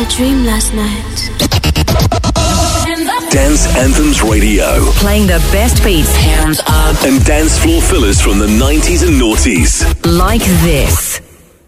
a dream last night. Dance Anthems Radio. Playing the best beats, hands up, and dance floor fillers from the 90s and noughties. like this.